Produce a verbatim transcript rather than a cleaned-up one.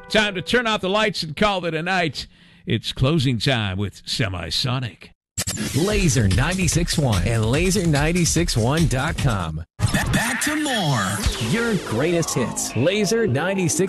Time to turn out the lights and call it a night. It's closing time with Semisonic. Laser ninety-six point one and laser ninety-six point one dot com. Back to more. Your greatest hits. Laser ninety-six.